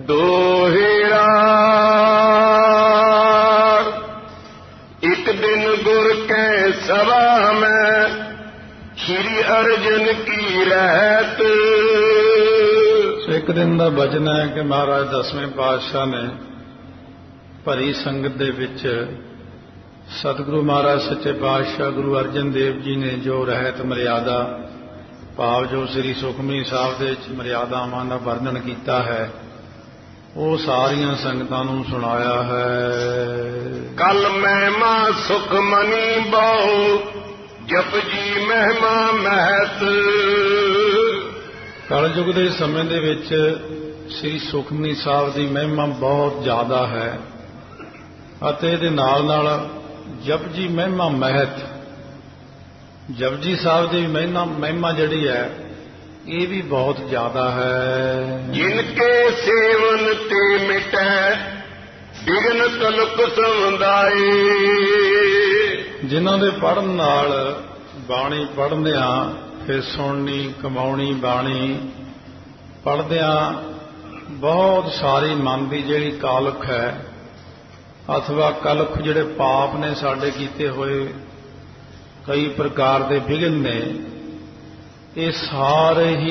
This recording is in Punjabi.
ਦੋਹਿਰਾ ਇੱਕ ਦਿਨ ਗੁਰ ਕੈ ਸਭਾ ਮੈਂ ਸ਼੍ਰੀ ਅਰਜਨ ਕੀ ਰਹਿਤ। ਇੱਕ ਦਿਨ ਦਾ ਬਚਨ ਹੈ ਕਿ ਮਹਾਰਾਜ 10ਵੇਂ ਪਾਤਸ਼ਾਹ ਨੇ ਭਰੀ ਸੰਗਤ ਦੇ ਵਿੱਚ ਸਤਿਗੁਰੂ ਮਹਾਰਾਜ ਸੱਚੇ ਪਾਤਸ਼ਾਹ ਗੁਰੂ ਅਰਜਨ ਦੇਵ ਜੀ ਨੇ ਜੋ ਰਹਿਤ ਮਰਿਆਦਾ ਭਾਵ ਜੋ ਸ੍ਰੀ ਸੁਖਮਨੀ ਸਾਹਿਬ ਦੇ ਵਿੱਚ ਮਰਿਆਦਾਵਾਂ ਦਾ ਵਰਣਨ ਕੀਤਾ ਹੈ ਉਹ ਸਾਰੀਆਂ ਸੰਗਤਾਂ ਨੂੰ ਸੁਣਾਇਆ ਹੈ। ਕਲ ਮਹਿਮਾ ਸੁਖਮਨੀ ਬਹੁ ਜਪ ਜੀ ਮਹਿਮਾ ਮਹਿਤ। ਕਲਯੁਗ ਦੇ ਸਮੇਂ ਦੇ ਵਿੱਚ ਸ੍ਰੀ ਸੁਖਮਨੀ ਸਾਹਿਬ ਦੀ ਮਹਿਮਾ ਬਹੁਤ ਜ਼ਿਆਦਾ ਹੈ ਅਤੇ ਇਹਦੇ ਨਾਲ ਨਾਲ ਜਪਜੀ ਮਹਿਮਾ ਮਹਿਤ ਜਪਜੀ ਸਾਹਿਬ ਦੀ ਮਹਿਮਾ ਜਿਹੜੀ ਹੈ ਇਹ ਵੀ ਬਹੁਤ ਜ਼ਿਆਦਾ ਹੈ। ਜਿਨ ਕੇ ਸੇਵਨ ਤੇ ਮਿਟੈ ਬਿਗਨ ਕਲੁਕ ਸਮੁਦਾਏ। ਜਿਨ੍ਹਾਂ ਦੇ ਪੜ੍ਹਨ ਨਾਲ ਬਾਣੀ ਪੜ੍ਹਦਿਆਂ ਫਿਰ ਸੁਣਨੀ ਕਮਾਉਣੀ ਬਾਣੀ ਪੜ੍ਹਦਿਆਂ ਬਹੁਤ ਸਾਰੀ ਮਨ ਦੀ ਜਿਹੜੀ ਕਾਲਖ ਹੈ ਅਥਵਾ ਕਲਖ ਜਿਹੜੇ ਪਾਪ ਨੇ ਸਾਡੇ ਕੀਤੇ ਹੋਏ ਕਈ ਪ੍ਰਕਾਰ ਦੇ ਵਿਘਨ ਨੇ ਇਹ ਸਾਰੇ ਹੀ